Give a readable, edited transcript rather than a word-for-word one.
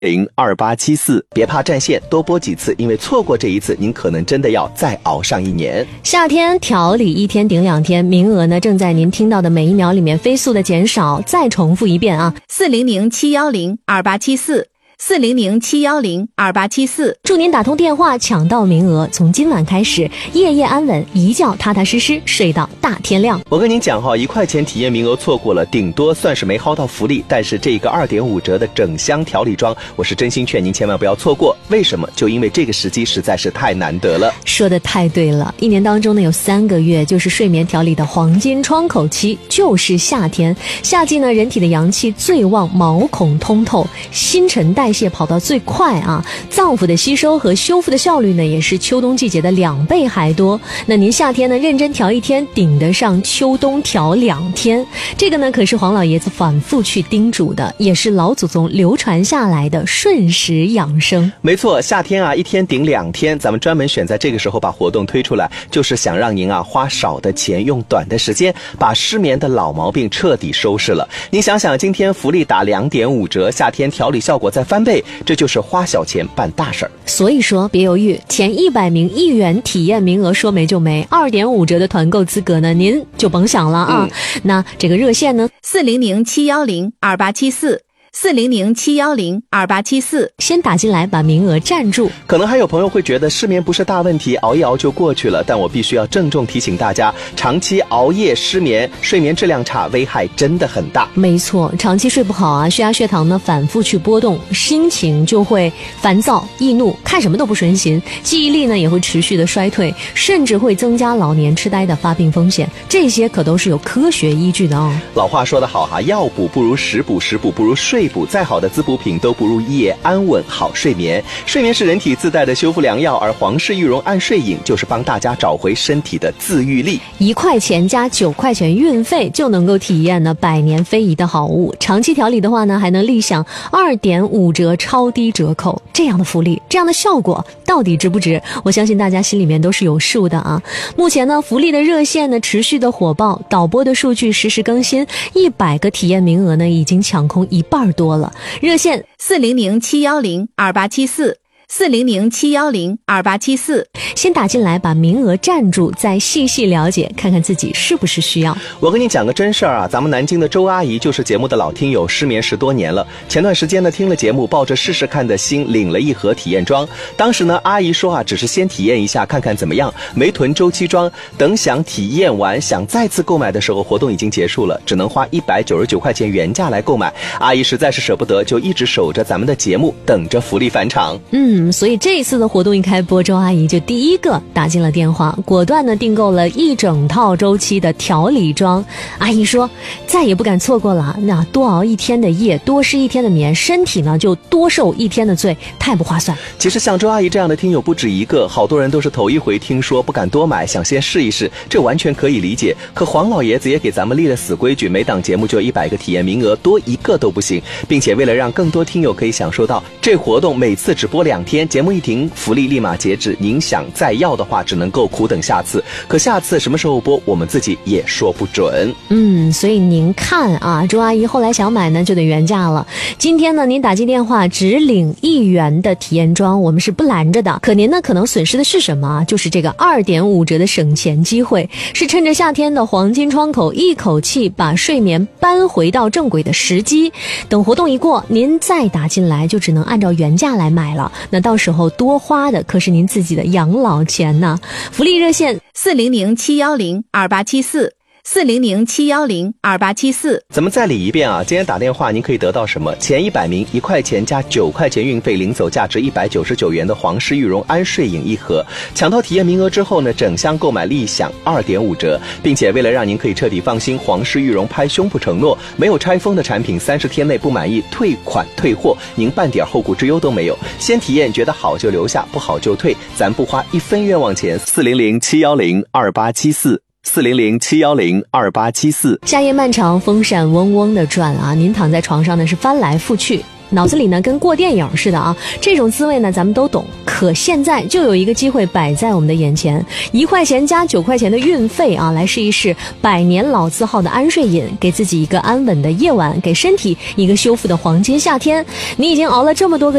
02874，别怕占线，多播几次，因为错过这一次，您可能真的要再熬上1年。 夏天调理1天顶2天，名额呢正在您听到的每一秒里面飞速的减少。再重复一遍啊，400-710-2874，400-710-2874，祝您打通电话抢到名额，从今晚开始，夜夜安稳，一觉踏踏实实睡到大天亮。 我跟您讲哈，1块钱体验名额错过了，顶多算是没薅到福利，但是这个2.5折的整箱调理装，我是真心劝您千万不要错过。为什么？就因为这个时机实在是太难得了。 说得太对了，1年当中呢有3个月就是睡眠调理的黄金窗口期，就是夏天。夏季呢人体的阳气最旺，毛孔通透，新陈代谢跑到最快啊，脏腑的吸收和修复的效率呢也是秋冬季节的2倍还多。那您夏天呢认真调1天，顶得上秋冬调2天。这个呢可是黄老爷子反复去叮嘱的，也是老祖宗流传下来的顺时养生。 没错，夏天啊1天顶2天，咱们专门选在这个时候把活动推出来，就是想让您啊花少的钱，用短的时间，把失眠的老毛病彻底收拾了。您想想，今天福利打2.5折，夏天调理效果再翻倍，这就是花小钱办大事儿。 所以说别犹豫，前100名1元体验名额说没就没，2.5折的团购资格呢您就甭想了啊。那这个热线呢，400-710-2874，400-710-2874，先打进来把名额占住。 可能还有朋友会觉得失眠不是大问题，熬一熬就过去了，但我必须要郑重提醒大家，长期熬夜失眠，睡眠质量差，危害真的很大。 没错，长期睡不好啊，血压血糖呢反复去波动，心情就会烦躁易怒，看什么都不顺心，记忆力呢也会持续的衰退，甚至会增加老年痴呆的发病风险，这些可都是有科学依据的哦。 老话说得好哈，药补不如食补，食补不如睡补，再好的滋补品都不如夜安稳好睡眠。睡眠是人体自带的修复良药，而皇氏玉容安睡饮就是帮大家找回身体的自愈力。 1块钱加9块钱运费就能够体验呢100年非遗的好物。长期调理的话呢，还能立享2.5折超低折扣。这样的福利，这样的效果，到底值不值？我相信大家心里面都是有数的啊。目前呢，福利的热线呢持续的火爆，导播的数据实时更新，100个体验名额呢已经抢空1半多了。热线400-710-2874，400-710-2874，先打进来把名额占住，再细细了解，看看自己是不是需要。 我跟你讲个真事儿啊，咱们南京的周阿姨就是节目的老听友，失眠10多年了。前段时间呢，听了节目，抱着试试看的心，领了1盒体验装。当时呢，阿姨说啊，只是先体验一下，看看怎么样，没囤周期装。等想体验完，想再次购买的时候，活动已经结束了，只能花199块钱原价来购买。阿姨实在是舍不得，就一直守着咱们的节目，等着福利返场。 所以这一次的活动一开播，周阿姨就第一个打进了电话，果断的订购了1整套周期的调理装。阿姨说再也不敢错过了，那多熬1天的夜，多失1天的眠，身体呢就多受1天的罪，太不划算。 其实像周阿姨这样的听友不止一个，好多人都是头一回听说，不敢多买，想先试一试，这完全可以理解。可黄老爷子也给咱们立了死规矩，每档节目就100个体验名额，多1个都不行，并且为了让更多听友可以享受到这活动，每次只播2天，节目一停，福利立马截止。您想再要的话，只能够苦等下次。可下次什么时候播，我们自己也说不准。 所以您看啊，周阿姨后来想买呢，就得原价了。今天呢，您打进电话只领1元的体验装，我们是不拦着的。可您呢，可能损失的是什么？就是这个2.5折的省钱机会，是趁着夏天的黄金窗口，一口气把睡眠搬回到正轨的时机。等活动一过，您再打进来，就只能按照原价来买了。那到时候多花的可是您自己的养老钱呢。福利热线400-710-2874，400-710-2874。 咱们再理一遍啊，今天打电话您可以得到什么？前100名1块钱加9块钱运费，领走价值199元的皇氏玉容安睡饮1盒。抢到体验名额之后呢，整箱购买立享2.5折，并且为了让您可以彻底放心，皇氏玉容拍胸脯承诺，没有拆封的产品30天内不满意退款退货，您半点后顾之忧都没有。先体验，觉得好就留下，不好就退，咱不花1分冤枉钱。400-710-2874，400-710-2874。 夏夜漫长，风扇嗡嗡的转啊，您躺在床上呢是翻来覆去， 脑子里呢跟过电影似的啊。这种滋味呢咱们都懂，可现在就有一个机会摆在我们的眼前，1块钱加9块钱的运费啊，来试一试百年老字号的安睡饮，给自己一个安稳的夜晚，给身体一个修复的黄金夏天。你已经熬了这么多个